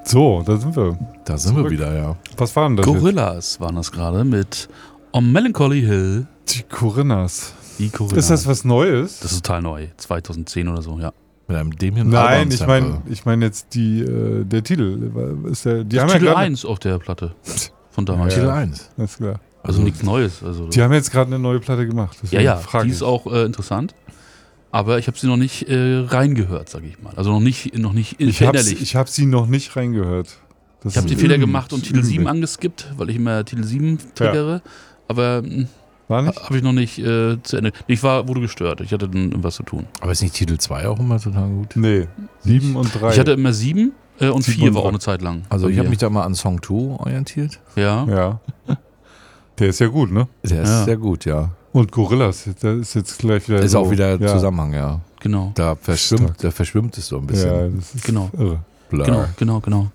So, da sind wir. Da sind wir wieder, ja. Was waren das Gorillas waren das gerade mit On Melancholy Hill. Die Corinnas. Die Corinnas. Ist das was Neues? Das ist total neu. 2010 oder so, ja. Mit einem Demian Nein, Albarn-Sample. ich meine jetzt der Titel. Ist die Das haben ist Titel ja grad, 1 auf der Platte. Von damals. Titel 1. Ist klar. Also nichts Neues. Also Die haben jetzt gerade eine neue Platte gemacht. ja, frage die ich. ist auch interessant. Aber ich habe sie noch nicht reingehört, sage ich mal. Also noch nicht Ich habe sie noch nicht reingehört. Ich habe den Fehler gemacht und Titel 7 angeskippt, weil ich immer Titel 7 triggere. Aber War nicht? habe ich noch nicht zu Ende. Wurde gestört. Ich hatte dann was zu tun. Aber ist nicht Titel 2 auch immer total gut? Nee, 7 und 3. Ich hatte immer 7 und 7 4 und war auch 3. eine Zeit lang. Also Bei ich habe mir. mich da mal an Song 2 orientiert. Ja. Ja. Der ist ja gut, ne? Der ist Ja. sehr gut, ja. Und Gorillas, da ist jetzt gleich wieder Ist so, auch wieder ja. Zusammenhang, ja. Genau. Da verschwimmt es so ein bisschen. Ja, das ist Genau. irre. Blur. Genau.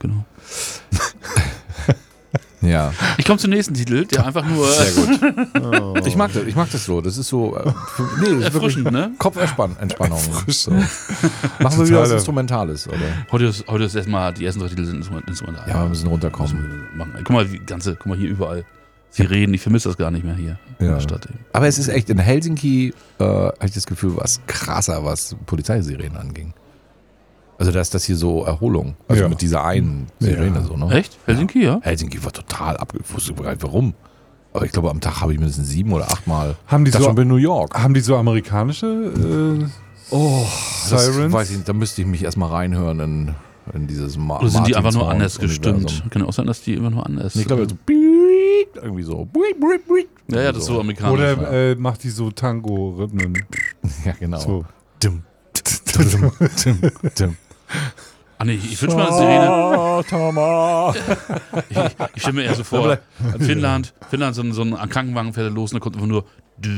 Ja, Ich komme zum nächsten Titel, der einfach nur sehr gut. Oh. Ich mag das so. Das ist so das ist wirklich erfrischend, ne? Kopfentspannung. So. Machen wir wieder was Instrumentales, oder? Heute ist erstmal, die ersten 3 Titel sind instrumental. Ja, wir müssen runterkommen. Guck mal, guck mal hier überall. Sie reden, ich vermisse das gar nicht mehr hier in Ja. der Stadt. Aber es ist echt, in Helsinki habe ich das Gefühl, was krasser, was Polizeisirenen anging. Also da ist das hier so Erholung. Also Ja. mit dieser einen Sirene Ja. so, ne? Echt? Helsinki, ja? Helsinki war total ich wusste gar nicht warum. Aber ich glaube, am Tag habe ich mindestens 7 oder 8 Mal. Haben die das so- schon bei New York. Haben die so amerikanische Das Sirens? weiß ich nicht, da müsste ich mich erstmal reinhören in dieses Oder sind die einfach nur anders Martinshorn-Universum. gestimmt? Kann ja auch sein, dass die immer nur anders Ich glaube, so irgendwie so. ja, das ist so amerikanisch. Oder macht die so Tango-Rhythmen? Ja, genau. So. Dim, dim, dim, dim. Ah nee, ich wünsche mal eine Sirene. Thomas. Ich stelle mir eher so vor, Finnland, so ein Krankenwagen fährt los und da kommt einfach nur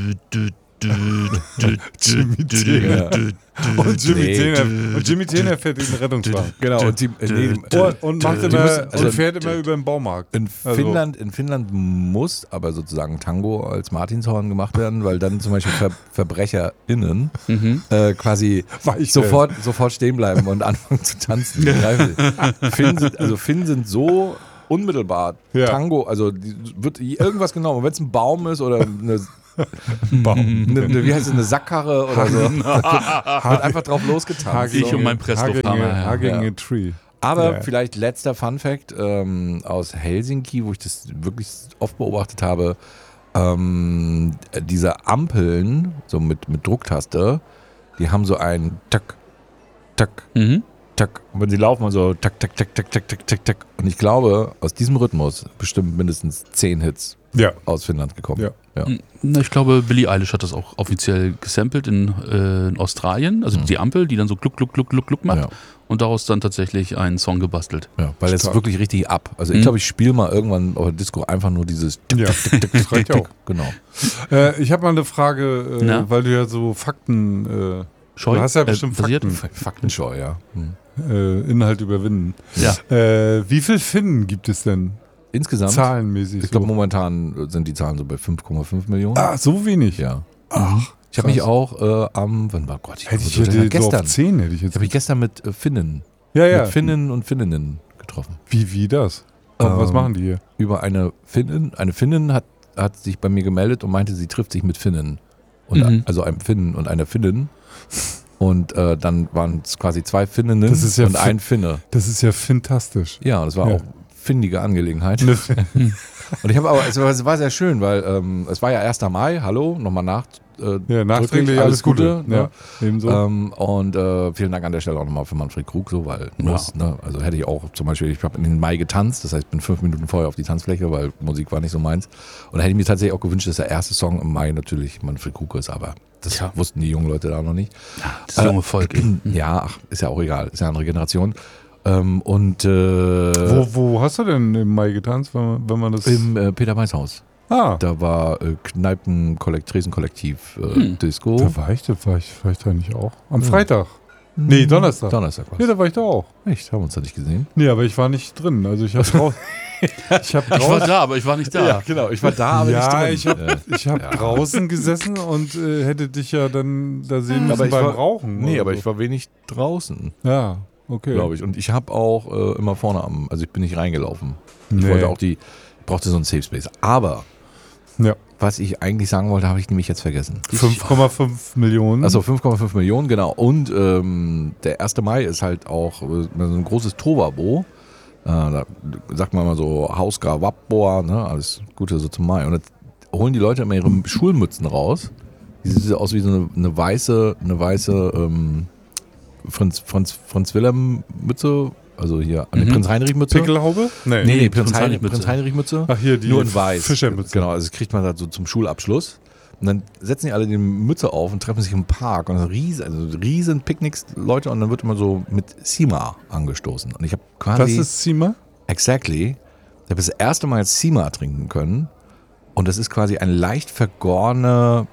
Jimmy Taylor. Und Jimmy Taylor fährt in den Rettungswagen. Genau, und Und macht die immer müssen- also- und fährt immer über den Baumarkt. in Also- Finnland muss aber sozusagen Tango als Martinshorn gemacht werden, weil dann zum Beispiel VerbrecherInnen quasi Weich sofort stehen bleiben und anfangen zu tanzen. Finnen sind so unmittelbar Ja. Tango, also wird irgendwas genommen. Wenn es ein Baum ist oder wie heißt es, eine Sackkarre oder so, wird einfach drauf losgetanzt. Ich und mein Presslufthammer. Hugging Ja. a Tree. Aber Ja. vielleicht letzter Funfact aus Helsinki, wo ich das wirklich oft beobachtet habe, diese Ampeln, so mit Drucktaste, die haben so ein Tack, Tack, Tack. Und wenn sie laufen, man so Tack, Tack, Tack, Tack, Tack, Tack, Tack, Tack. Und ich glaube, aus diesem Rhythmus bestimmt mindestens 10 Hits Ja. aus Finnland gekommen. Ja. Ich glaube, Billie Eilish hat das auch offiziell gesampelt in Australien. Also die Ampel, die dann so gluck, gluck, gluck, gluck, gluck macht. Ja. Und daraus dann tatsächlich einen Song gebastelt. Ja, weil es Stark. wirklich richtig ab. Also ich glaube, ich spiele mal irgendwann auf der Disco einfach nur dieses Ja, das reicht ja auch. Genau. Ich habe mal eine Frage, Na? weil du ja so Fakten, Scheu? du hast ja bestimmt basiert? Faktenscheu, ja. Inhalt überwinden. Ja. Wie viel Finnen gibt es denn Insgesamt, zahlenmäßig? ich glaube so? momentan sind die Zahlen so bei 5,5 Millionen. So wenig? Ja. Ach, Ich habe mich auch wann war Gott, hätte ich glaube, so gestern. auf 10 hätte ich Ich jetzt. habe mich gestern mit Finnen, Ja. mit Finnen und Finninnen getroffen. Wie das? Was machen die hier? Über eine Finnin hat sich bei mir gemeldet und meinte, sie trifft sich mit Finnen. Und also einem Finnen und einer Finnin. Und dann waren es quasi 2 Finninnen Das ist ja und ein Finne. Das ist ja fantastisch. Ja, das war Ja. auch findige Angelegenheit. Ne- Und ich habe aber, es war sehr schön, weil es war ja 1. Mai, hallo, nochmal nachträglich alles Gute. Ne? Ja, ebenso. Und vielen Dank an der Stelle auch nochmal für Manfred Krug, so, weil muss, ne? Also hätte ich auch zum Beispiel, ich habe in den Mai getanzt, das heißt, ich bin 5 Minuten vorher auf die Tanzfläche, weil Musik war nicht so meins. Und da hätte ich mir tatsächlich auch gewünscht, dass der erste Song im Mai natürlich Manfred Krug ist, aber das wussten die jungen Leute da noch nicht. Das junge Volk. Ja, ist ja auch egal, ist ja eine andere Generation. Wo hast du denn im Mai getanzt, wenn man das... Im Peter-Weiß-Haus. Da Da war Tresenkollektiv Disco. war ich da nicht auch. Am Freitag. Nee, Donnerstag. Donnerstag war Ja, da war ich da auch. Echt? Haben wir uns da nicht gesehen? Nee, aber ich war nicht drin. Also ich habe draußen... Ich war da, aber ich war nicht da. genau. Ich war da, aber Ja, nicht drin. ich hab draußen gesessen und hätte dich ja dann da sehen müssen aber ich beim war, Rauchen. Nee, oder aber so. ich war wenig draußen. Ja. Okay. glaube ich. Und ich habe auch immer vorne also ich bin nicht reingelaufen. Ich Nee. brauchte so einen Safe Space. Aber Ja. was ich eigentlich sagen wollte, habe ich nämlich jetzt vergessen. 5,5 Millionen. Also 5,5 Millionen, genau. Und der 1. Mai ist halt auch so ein großes Tovabo. Da sagt man mal so Hausgar Wapboa, ne? Alles Gute so zum Mai. Und jetzt holen die Leute immer ihre Schulmützen raus. Die sieht aus wie so eine weiße Franz Wilhelm Mütze. Also hier eine Prinz Heinrich Mütze. Pickelhaube? Nee, Prinz Prinz Heinrich Heinrich Mütze. Ach, hier die Nur in weiß. Fischermütze. Genau, also das kriegt man da so zum Schulabschluss. Und dann setzen die alle die Mütze auf und treffen sich im Park. Und riesen Picknicks, Leute. Und dann wird immer so mit Sima angestoßen. Und ich habe quasi... Was ist Sima? Exactly. Ich habe das erste Mal Sima trinken können. Und das ist quasi eine leicht vergorene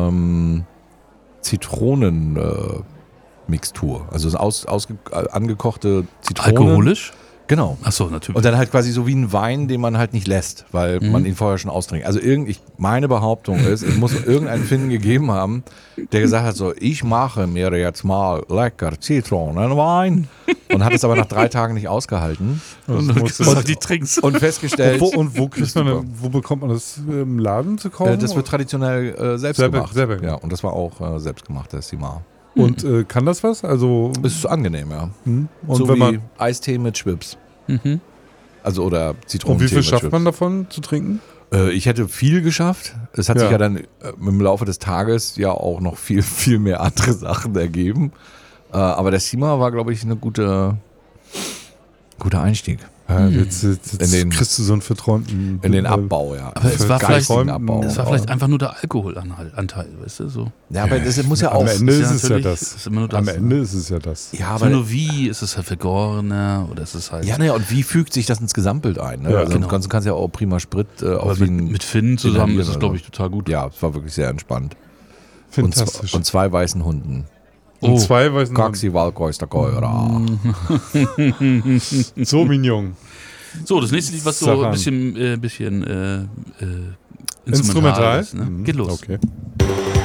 Zitronenmixtur. Also angekochte Zitronen. Alkoholisch? Genau. Achso, natürlich. Und dann halt quasi so wie ein Wein, den man halt nicht lässt, weil man ihn vorher schon austrinkt. Also meine Behauptung ist, es muss irgendeinen Finnen gegeben haben, der gesagt hat so, ich mache mir jetzt mal lecker Zitronenwein und hat es aber nach 3 Tagen nicht ausgehalten die Trinks. und festgestellt, Wo bekommt man das im Laden zu kaufen? das wird traditionell selbst gemacht. Selber. Ja, und das war auch selbstgemacht, das Sima. Und kann das was? Also Ist angenehm, ja. und So wenn wie man Eistee mit Schwips. Mhm. Also oder und Zitronentee wie viel mit schafft Schwips. man davon zu trinken? Ich hätte viel geschafft. Es hat sich ja dann im Laufe des Tages ja auch noch viel, viel mehr andere Sachen ergeben. Aber der Sima war, glaube ich, ein guter Einstieg. Ja, jetzt In den- kriegst du so einen verträumten In den Abbau, ja. Aber es war vielleicht- Geistigen Abbau. Das war vielleicht einfach der Alkoholanteil, weißt du? So. Ja, aber das muss ja Am auch... Ende ist ist ja es ja natürlich- das. ist immer nur das, Am ne? Ende ist es ja das. Ja, Aber aber... nur wie? Ist es halt vergorener oder ist es halt. Ja, naja, und wie fügt sich das ins Gesamtbild ein? Ne? Ja, also genau. du kannst ja auch prima Sprit aber auf mit Finn zusammen ist es, glaube ich, total gut. Ja, es war wirklich sehr entspannt. Fantastisch. Und 2 weißen Hunden. Und 2 weißen Kaxi Valkoista Keura. So mignon. So, das nächste Lied, was so Sag ein an. bisschen Instrumental? ist, ne? Geht los. Okay.